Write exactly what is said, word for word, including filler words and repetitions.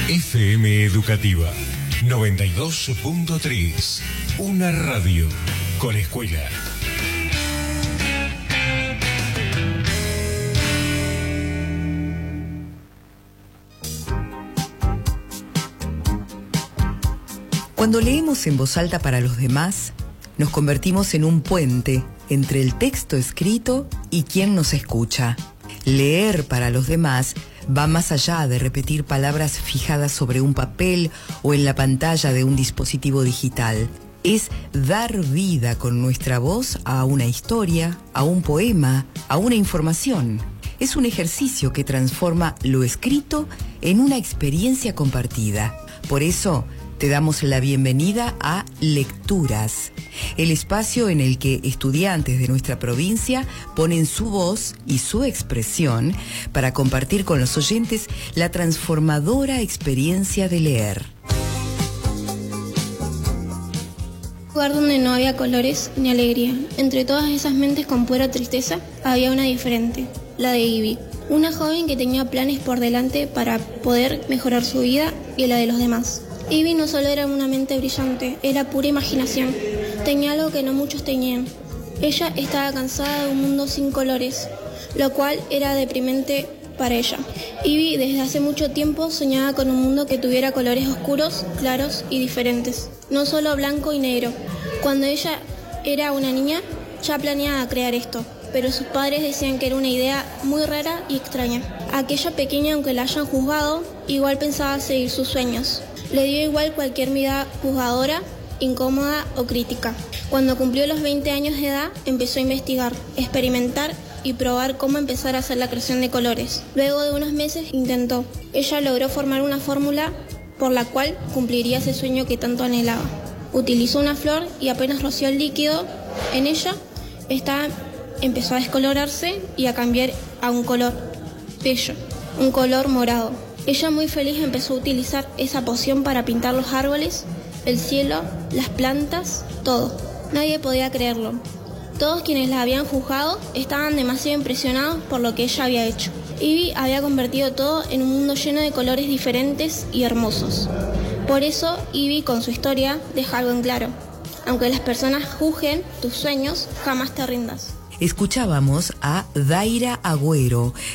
F M Educativa noventa y dos punto tres. Una radio con escuela. Cuando leemos en voz alta para los demás, nos convertimos en un puente entre el texto escrito y quien nos escucha. Leer para los demás va más allá de repetir palabras fijadas sobre un papel o en la pantalla de un dispositivo digital. Es dar vida con nuestra voz a una historia, a un poema, a una información. Es un ejercicio que transforma lo escrito en una experiencia compartida. Por eso, te damos la bienvenida a Lecturas, el espacio en el que estudiantes de nuestra provincia ponen su voz y su expresión para compartir con los oyentes la transformadora experiencia de leer. Un lugar donde no había colores ni alegría. Entre todas esas mentes con pura tristeza, había una diferente, la de Ivy. Una joven que tenía planes por delante para poder mejorar su vida y la de los demás. Ivy no solo era una mente brillante, era pura imaginación. Tenía algo que no muchos tenían. Ella estaba cansada de un mundo sin colores, lo cual era deprimente para ella. Ivy desde hace mucho tiempo soñaba con un mundo que tuviera colores oscuros, claros y diferentes, no solo blanco y negro. Cuando ella era una niña, ya planeaba crear esto, pero sus padres decían que era una idea muy rara y extraña. Aquella pequeña, aunque la hayan juzgado, igual pensaba seguir sus sueños. Le dio igual cualquier mirada juzgadora, incómoda o crítica. Cuando cumplió los veinte años de edad, empezó a investigar, experimentar y probar cómo empezar a hacer la creación de colores. Luego de unos meses intentó. Ella logró formar una fórmula por la cual cumpliría ese sueño que tanto anhelaba. Utilizó una flor y apenas roció el líquido en ella, esta empezó a descolorarse y a cambiar a un color bello, un color morado. Ella muy feliz empezó a utilizar esa poción para pintar los árboles, el cielo, las plantas, todo. Nadie podía creerlo. Todos quienes la habían juzgado estaban demasiado impresionados por lo que ella había hecho. Ivy había convertido todo en un mundo lleno de colores diferentes y hermosos. Por eso, Ivy con su historia deja algo en claro. Aunque las personas juzguen tus sueños, jamás te rindas. Escuchábamos a Daira Agüero,